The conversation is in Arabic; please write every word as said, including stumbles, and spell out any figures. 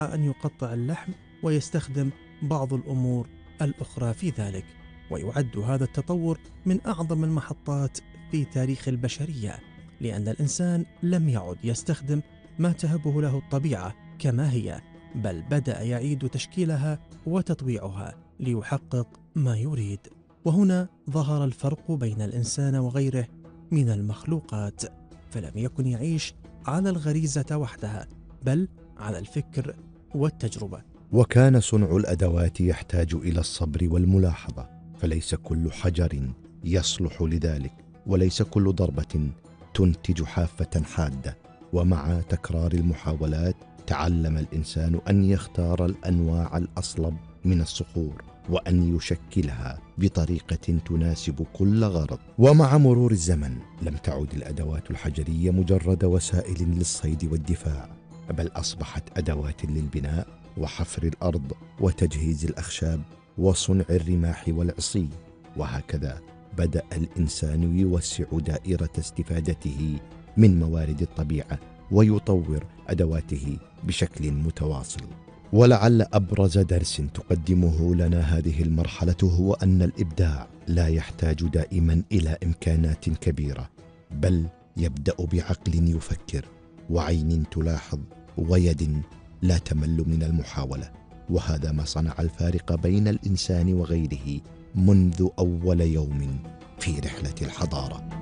أن يقطع اللحم ويستخدم بعض الأمور الأخرى في ذلك. ويعد هذا التطور من أعظم المحطات في تاريخ البشرية، لأن الإنسان لم يعد يستخدم ما تهبه له الطبيعة كما هي، بل بدأ يعيد تشكيلها وتطويعها ليحقق ما يريد. وهنا ظهر الفرق بين الإنسان وغيره من المخلوقات، فلم يكن يعيش على الغريزة وحدها، بل على الفكر والتجربة. وكان صنع الأدوات يحتاج إلى الصبر والملاحظة، فليس كل حجر يصلح لذلك، وليس كل ضربة تنتج حافة حادة. ومع تكرار المحاولات تعلم الإنسان أن يختار الأنواع الأصلب من الصخور، وأن يشكلها بطريقة تناسب كل غرض. ومع مرور الزمن لم تعد الأدوات الحجرية مجرد وسائل للصيد والدفاع، بل أصبحت أدوات للبناء وحفر الأرض وتجهيز الأخشاب وصنع الرماح والعصي. وهكذا بدأ الإنسان يوسع دائرة استفادته من موارد الطبيعة ويطور أدواته بشكل متواصل. ولعل أبرز درس تقدمه لنا هذه المرحلة هو أن الإبداع لا يحتاج دائما إلى إمكانات كبيرة، بل يبدأ بعقل يفكر، وعين تلاحظ، ويد لا تمل من المحاولة. وهذا ما صنع الفارق بين الإنسان وغيره منذ أول يوم في رحلة الحضارة.